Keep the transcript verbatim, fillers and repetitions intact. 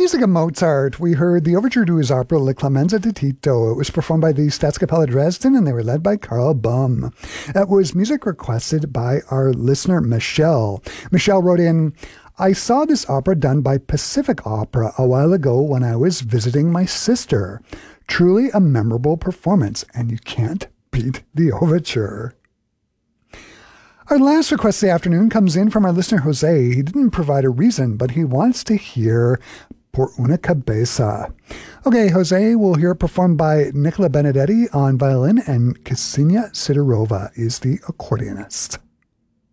Music of Mozart. We heard the overture to his opera La Clemenza di Tito. It was performed by the Staatskapelle Dresden, and they were led by Karl Böhm. That was music requested by our listener, Michelle. Michelle wrote in, I saw this opera done by Pacific Opera a while ago when I was visiting my sister. Truly a memorable performance, and you can't beat the overture. Our last request this afternoon comes in from our listener, Jose. He didn't provide a reason, but he wants to hear Por una cabeza. Okay, Jose, we'll hear it performed by Nicola Benedetti on violin, and Ksenia Sidorova is the accordionist.